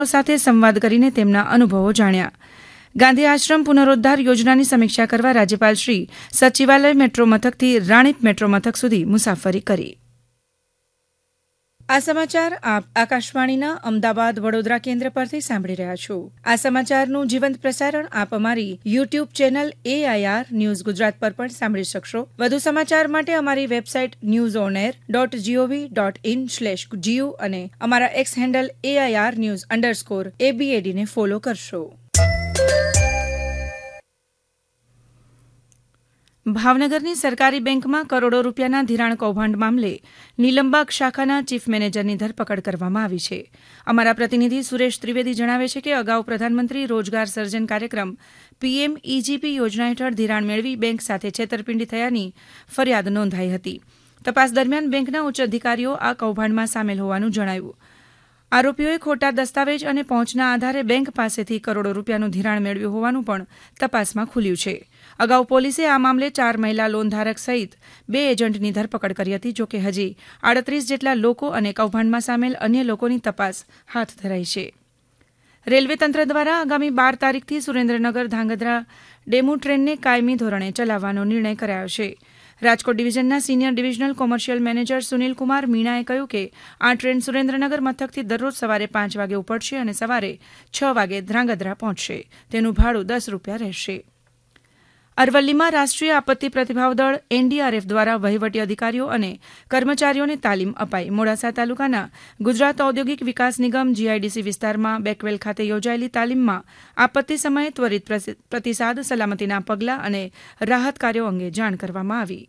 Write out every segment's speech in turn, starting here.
સાથે સંવાદ કરીને તેમના અનુભવો જાણ્યા. ગાંધી આશ્રમ પુનરોદ્ધાર યોજનાની સમીક્ષા કરવા રાજ્યપાલ શ્રી સચિવાલય મેટ્રો મથકથી રાણીપ મેટ્રો મથક સુધી મુસાફરી કરી. આ સમાચાર આપ આકાશવાણીના અમદાવાદ વડોદરા કેન્દ્ર પરથી સાંભળી રહ્યા છો. આ સમાચારનું જીવંત પ્રસારણ આપ અમારી YouTube channel AIR news Gujarat પર પણ સાંભળી શકશો. વધુ સમાચાર માટે અમારી વેબસાઇટ newsonair.gov.in/gu અને અમારા એક્સ હેન્ડલ AIR_news_ABAD ને ફોલો કરશો. ભાવનગરની સરકારી બેંકમાં કરોડો રૂપિયાના ધિરાણ કૌભાંડ મામલે નિલંબાગ શાખાના ચીફ મેનેજરની ધરપકડ કરવામાં આવી છે. અમારા પ્રતિનિધિ સુરેશ ત્રિવેદી જણાવે છે કે અગાઉ પ્રધાનમંત્રી રોજગાર સર્જન કાર્યક્રમ PMEGP યોજના હેઠળ ધિરાણ મેળવી બેંક સાથે છેતરપિંડી થયાની ફરિયાદ નોંધાઈ હતી. તપાસ દરમિયાન બેંકના ઉચ્ચ અધિકારીઓ આ કૌભાંડમાં સામેલ હોવાનું જણાયું. આરોપીઓએ ખોટા દસ્તાવેજ અને પહોંચના આધારે બેંક પાસેથી કરોડો રૂપિયાનું ધિરાણ મેળવ્યું હોવાનું પણ તપાસમાં ખુલ્યું છે. અગાઉ પોલીસે આ મામલે 4 મહિલા લોનધારક સહિત 2 એજન્ટની ધરપકડ કરી હતી. જોકે હજી 38 જેટલા લોકો અને કૌભાંડમાં સામેલ અન્ય લોકોની તપાસ હાથ ધરાઈ છે. રેલવે તંત્ર દ્વારા આગામી 12 તારીખથી સુરેન્દ્રનગર ધાંગધ્રા ડેમુ ટ્રેનને કાયમી ધોરણે ચલાવવાનો નિર્ણય કરાયો છે. Rajkot ડિવિઝનના senior divisional commercial manager Sunilkumar મીણાએ કહ્યું કે આ ટ્રેન સુરેન્દ્રનગર મથકથી દરરોજ સવારે 5 વાગે ઉપડશે અને સવારે 6 વાગે ધ્રાંગધ્રા પહોંચશે. તેનું ભાડું 10 રૂપિયા રહેશે. અરવલ્લીમાં રાષ્ટ્રીય આપત્તિ પ્રતિભાવ દળ NDRF દ્વારા વહીવટી અધિકારીઓ અને કર્મચારીઓને તાલીમ અપાઈ. મોડાસા તાલુકાના ગુજરાત ઔદ્યોગિક વિકાસ નિગમ GIDC વિસ્તારમાં બેકવેલ ખાતે યોજાયેલી તાલીમમાં આપત્તિ સમયે ત્વરિત પ્રતિસાદ, સલામતીના પગલાં અને રાહત કાર્યો અંગે જાણ કરવામાં આવી.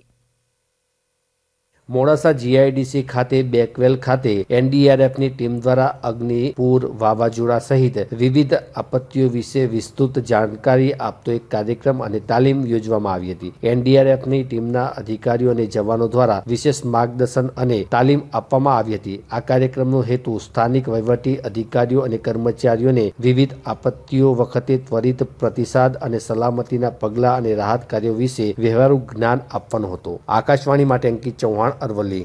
મોડાસા GIDC ખાતે બેકવેલ ખાતે NDRFની ટીમ દ્વારા અગ્નિ, પૂર, વાવાઝોડા સહિત વિવિધ આપત્તિઓ વિશે વિસ્તૃત જાણકારી આપતો એક કાર્યક્રમ અને તાલીમ યોજવામાં આવી હતી. NDRFની ટીમના અધિકારીઓ અને જવાનો દ્વારા વિશેષ માર્ગદર્શન અને તાલીમ આપવામાં આવી હતી. આ કાર્યક્રમનો હેતુ સ્થાનિક વહીવટી અધિકારીઓ અને કર્મચારીઓને વિવિધ આપત્તિઓ વખતે ત્વરિત પ્રતિસાદ અને સલામતીના પગલાં અને રાહત કાર્યો વિશે વ્યવહારુ જ્ઞાન આપવાનો હતો. આકાશવાણી માટે અંકિત ચૌહાણ, અરવલ્લી.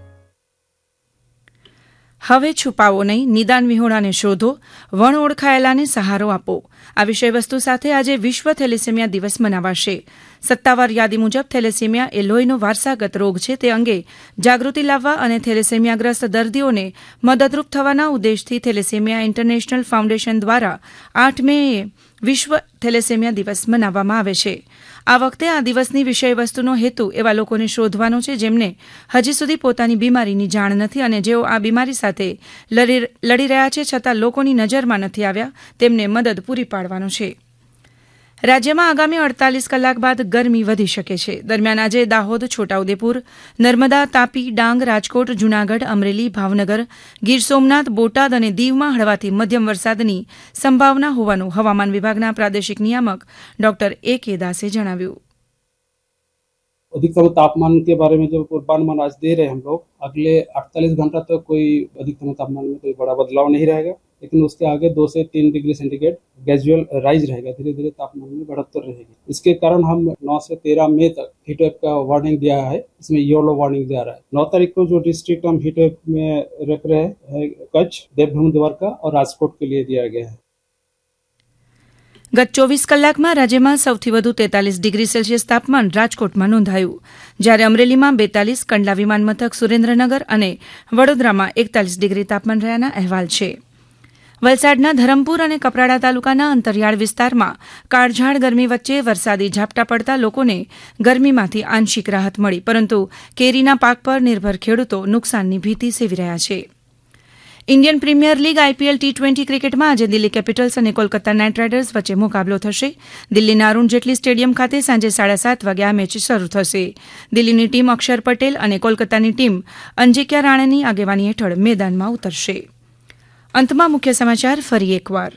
હવે છુપાવો નહીં, નિદાન વિહોણાને શોધો, વણ ઓળખાયેલાને સહારો આપો. આ વિષયવસ્તુ સાથે આજે વિશ્વ થેલેસેમિયા દિવસ મનાવાશે. સત્તાવાર યાદી મુજબ થેલેસેમિયા એ લોહીનો વારસાગત રોગ છે. તે અંગે જાગૃતિ લાવવા અને થેલેસેમિયાગ્રસ્ત દર્દીઓને મદદરૂપ થવાના ઉદ્દેશથી થેલેસેમિયા ઇન્ટરનેશનલ ફાઉન્ડેશન દ્વારા 8 મેએ વિશ્વ થેલેસેમિયા દિવસ મનાવવામાં આવે છે. આ વખતે આ દિવસની વિષયવસ્તુનો હેતુ એવા લોકોને શોધવાનો છે જેમને હજી સુધી પોતાની બીમારીની જાણ નથી અને જેઓ આ બીમારી સાથે લડી રહ્યા છે છતાં લોકોની નજરમાં નથી આવ્યા, તેમને મદદ પૂરી પાડવાનો છે. રાજ્યમાં આગામી 48 કલાક બાદ ગરમી વધી શકે છે. દરમિયાન આજે દાહોદ, છોટાઉદેપુર, નર્મદા, તાપી, ડાંગ, રાજકોટ, જૂનાગઢ, અમરેલી, ભાવનગર, ગીર સોમનાથ, બોટાદ અને દીવમાં હળવાથી મધ્યમ વરસાદની સંભાવના હોવાનું હવામાન વિભાગના પ્રાદેશિક નિયામક ડોક્ટર A.K. દાસે જણાવ્યું. अधिकतम तापमान के बारे में जो पूर्वानुमान आज दे रहे हैं हम लोग, अगले 48 घंटा तक कोई अधिकतम तापमान में कोई बड़ा बदलाव नहीं रहेगा, लेकिन उसके आगे 2 से 3 डिग्री सेंटीग्रेड ग्रेजुअल राइज रहेगा. धीरे धीरे तापमान में बढ़ोतरी रहेगी. इसके कारण हम 9 से 13 मई तक हीट वेव का वार्निंग दिया है. इसमें येलो वार्निंग दिया रहा है. 9 तारीख को जो डिस्ट्रिक्ट हम हीट वेव में रख रहे हैं कच्छ, देवभूमि, द्वारका और राजकोट के लिए दिया गया है. ગત 24 કલાકમાં રાજ્યમાં સૌથી વધુ 43 ડિગ્રી સેલ્સિયસ તાપમાન રાજકોટમાં નોંધાયું, જ્યારે અમરેલીમાં 42, કંડલા વિમાન મથક, સુરેન્દ્રનગર અને વડોદરામાં 41 ડિગ્રી તાપમાન રહ્યાના અહેવાલ છે. વલસાડના ધરમપુર અને કપરાડા તાલુકાના અંતરિયાળ વિસ્તારમાં કાળઝાળ ગરમી વચ્ચે વરસાદી ઝાપટા પડતા લોકોને ગરમીમાંથી આંશિક રાહત મળી, પરંતુ કેરીના પાક પર નિર્ભર ખેડૂતો નુકસાનની ભીતિ સેવી રહ્યા છે. Indian premier league IPL T20 ક્રિકેટમાં આજે દિલ્હી કેપિટલ્સ અને કોલકાતા નાઇટ રાઇડર્સ વચ્ચે મુકાબલો થશે. દિલ્હીના અરુણ જેટલી સ્ટેડિયમ ખાતે સાંજે 7:30 વાગે આ મેચ શરૂ થશે. દિલ્હીની ટીમ અક્ષર પટેલ અને કોલકાતાની ટીમ અંજિક્યા રાણેની આગેવાની હેઠળ મેદાનમાં ઉતરશે. અંતમાં મુખ્ય સમાચાર ફરી એકવાર.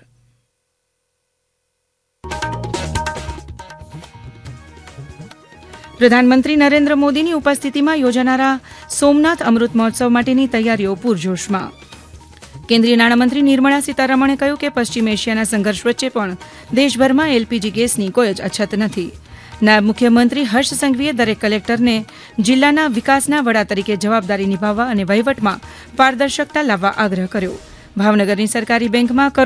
પ્રધાનમંત્રી નરેન્દ્ર મોદીની ઉપસ્થિતિમાં યોજાનારા સોમનાથ અમૃત મહોત્સવ માટેની તૈયારીઓ પૂરજોશમાં. કેન્દ્રીય નાણામંત્રી નિર્મળા સીતારમણે કહ્યું કે પશ્ચિમ એશિયાના સંઘર્ષ વચ્ચે પણ દેશભરમાં LPG ગેસની કોઈ જ અછત નથી. નાયબ મુખ્યમંત્રી હર્ષ સંઘવીએ દરેક કલેક્ટરને જિલ્લાના વિકાસના વડા તરીકે જવાબદારી નિભાવવા અને વહીવટમાં પારદર્શકતા લાવવા આગ્રહ કર્યો. ભાવનગરની સરકારી બેંકમાં